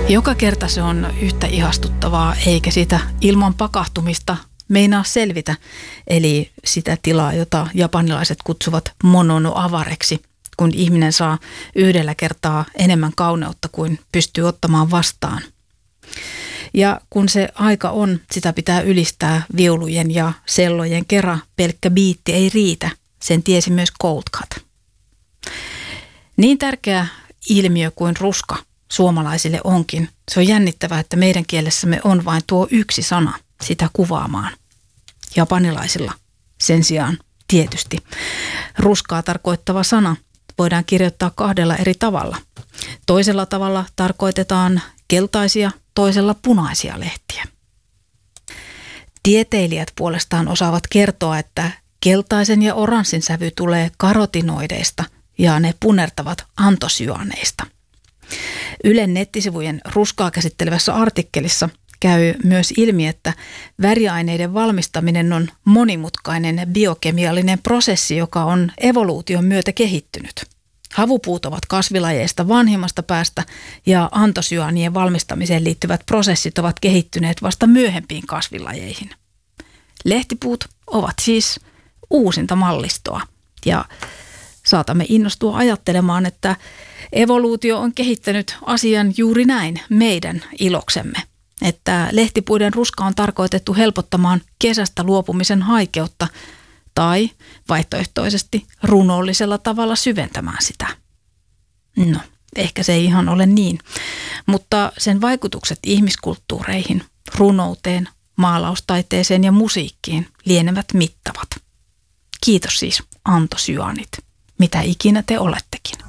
Joka kerta se on yhtä ihastuttavaa, eikä sitä ilman pakahtumista meinaa selvitä. Eli sitä tilaa, jota japanilaiset kutsuvat monono-avareksi, kun ihminen saa yhdellä kertaa enemmän kauneutta kuin pystyy ottamaan vastaan. Ja kun se aika on, sitä pitää ylistää viulujen ja sellojen kera. Pelkkä biitti ei riitä, sen tiesi myös Cold Cut. Niin tärkeä ilmiö kuin ruska suomalaisille onkin. Se on jännittävää, että meidän kielessämme on vain tuo yksi sana sitä kuvaamaan. Japanilaisilla sen sijaan tietysti ruskaa tarkoittava sana voidaan kirjoittaa 2 eri tavalla. Toisella tavalla tarkoitetaan keltaisia, toisella punaisia lehtiä. Tieteilijät puolestaan osaavat kertoa, että keltaisen ja oranssin sävy tulee karotinoideista ja ne punertavat antosyaaneista. Ylen nettisivujen ruskaa käsittelevässä artikkelissa käy myös ilmi, että väriaineiden valmistaminen on monimutkainen biokemiallinen prosessi, joka on evoluution myötä kehittynyt. Havupuut ovat kasvilajeista vanhimmasta päästä ja antosyaanien valmistamiseen liittyvät prosessit ovat kehittyneet vasta myöhempiin kasvilajeihin. Lehtipuut ovat siis uusinta mallistoa ja saatamme innostua ajattelemaan, että evoluutio on kehittänyt asian juuri näin meidän iloksemme. Että lehtipuiden ruska on tarkoitettu helpottamaan kesästä luopumisen haikeutta tai vaihtoehtoisesti runollisella tavalla syventämään sitä. No, ehkä se ei ihan ole niin, mutta sen vaikutukset ihmiskulttuureihin, runouteen, maalaustaiteeseen ja musiikkiin lienevät mittavat. Kiitos siis antosyaanit, mitä ikinä te olettekin.